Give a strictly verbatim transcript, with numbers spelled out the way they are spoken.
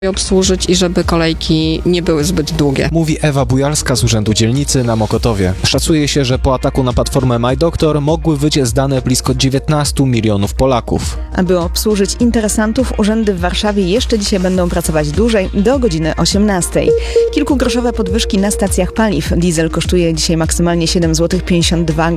obsłużyć i żeby kolejki nie były zbyt długie. Mówi Ewa Bujalska z Urzędu Dzielnicy na Mokotowie. Szacuje się, że po ataku na platformę MyDoktor mogły wyciec dane blisko dziewiętnastu milionów Polaków. Aby obsłużyć interesantów, urzędy w Warszawie jeszcze dzisiaj będą pracować dłużej, do godziny osiemnastej. Kilkugroszowe podwyżki na stacjach paliw. Diesel kosztuje dzisiaj maksymalnie siedem złotych pięćdziesiąt dwa